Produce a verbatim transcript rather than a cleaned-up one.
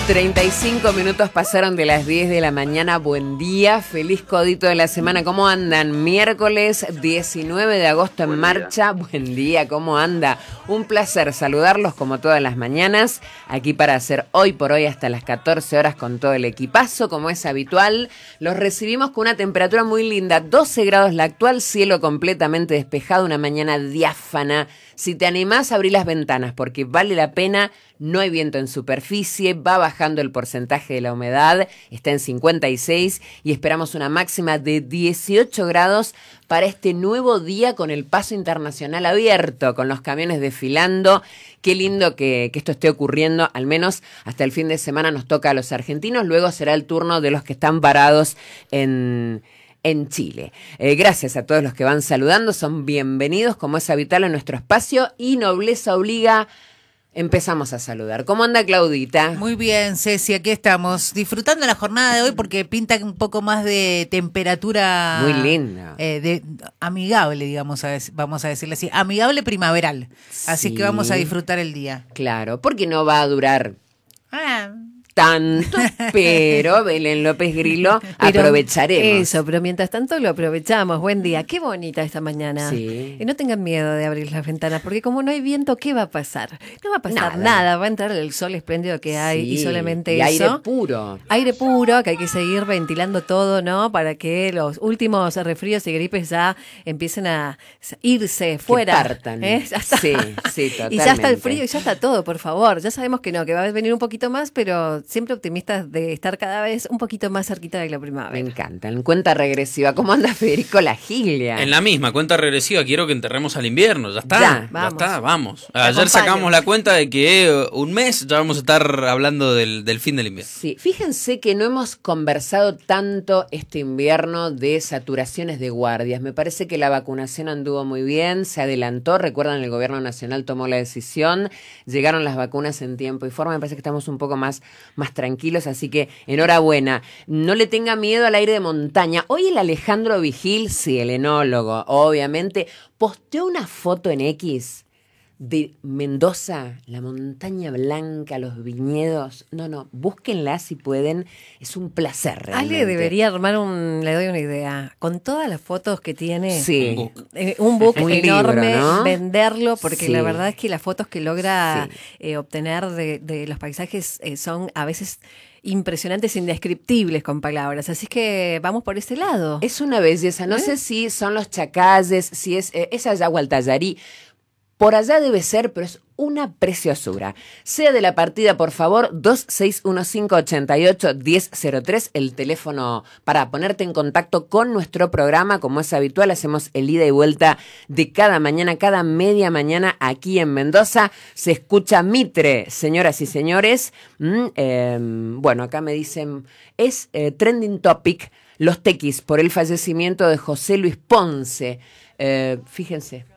treinta y cinco minutos pasaron de las diez de la mañana. Buen día, feliz codito de la semana. ¿Cómo andan? Miércoles diecinueve de agosto en Buen marcha. Día. Buen día, ¿cómo anda? Un placer saludarlos como todas las mañanas. Aquí para hacer hoy por hoy hasta las catorce horas con todo el equipazo, como es habitual. Los recibimos con una temperatura muy linda. doce grados la actual, cielo completamente despejado, una mañana diáfana. Si te animás, abrí las ventanas porque vale la pena. No hay viento en superficie, va bajando el porcentaje de la humedad, está en cincuenta y seis y esperamos una máxima de dieciocho grados para este nuevo día con el paso internacional abierto, con los camiones desfilando. Qué lindo que, que esto esté ocurriendo, al menos hasta el fin de semana nos toca a los argentinos, luego será el turno de los que están parados en... en Chile. Eh, gracias a todos los que van saludando, son bienvenidos como es habitual en nuestro espacio y Nobleza Obliga. Empezamos a saludar. ¿Cómo anda Claudita? Muy bien, Ceci, aquí estamos disfrutando la jornada de hoy porque pinta un poco más de temperatura. Muy linda. Eh, de, amigable, digamos, a, vamos a decirle así, amigable primaveral. Sí. Así que vamos a disfrutar el día. Claro, porque no va a durar Ah. tanto, pero Belén López Grillo, pero aprovecharemos. Eso, pero mientras tanto lo aprovechamos. Buen día, qué bonita esta mañana. Sí. Y no tengan miedo de abrir las ventanas, porque como no hay viento, ¿qué va a pasar? No va a pasar nada, nada. va a entrar el sol espléndido que hay Sí. y solamente y eso. aire puro. Aire puro, que hay que seguir ventilando todo, ¿no? Para que los últimos resfríos y gripes ya empiecen a irse fuera. Que partan. ¿Eh? Ya está. Sí, sí, totalmente. Y ya está el frío y ya está todo, por favor. Ya sabemos que no, que va a venir un poquito más, pero siempre optimistas de estar cada vez un poquito más cerquita de la primavera. Me encanta. En cuenta regresiva. ¿Cómo anda Federico La Gilia? En la misma cuenta regresiva, quiero que enterremos al invierno. Ya está. Ya, ya vamos. está, vamos. Te Ayer acompaño. sacamos la cuenta de que un mes ya vamos a estar hablando del, del fin del invierno. Sí, fíjense que no hemos conversado tanto este invierno de saturaciones de guardias. Me parece que la vacunación anduvo muy bien, se adelantó. Recuerdan, el gobierno nacional tomó la decisión, llegaron las vacunas en tiempo y forma. Me parece que estamos un poco más, más tranquilos, así que enhorabuena. No le tenga miedo al aire de montaña. Hoy el Alejandro Vigil, sí, el enólogo, obviamente, posteó una foto en X de Mendoza, la montaña blanca, los viñedos. No, no, búsquenla si pueden. Es un placer realmente. Ale debería armar un, le doy una idea, con todas las fotos que tiene, Sí. Un book. eh, un book Un enorme, libro, ¿no? venderlo, porque Sí. la verdad es que las fotos que logra Sí. eh, obtener de, de los paisajes eh, son a veces impresionantes, indescriptibles con palabras. Así que vamos por ese lado. Es una belleza. No ¿Eh? sé si son los chacalles, si es eh, esa Yagua Altallarí. Por allá debe ser, pero es una preciosura. Sea de la partida, por favor, dos seis uno cinco, ocho ocho, uno cero cero tres, el teléfono para ponerte en contacto con nuestro programa. Como es habitual, hacemos el ida y vuelta de cada mañana, cada media mañana aquí en Mendoza. Se escucha Mitre, señoras y señores. Mm, eh, bueno, acá me dicen, es eh, trending topic, los tequis por el fallecimiento de José Luis Ponce. Eh, fíjense.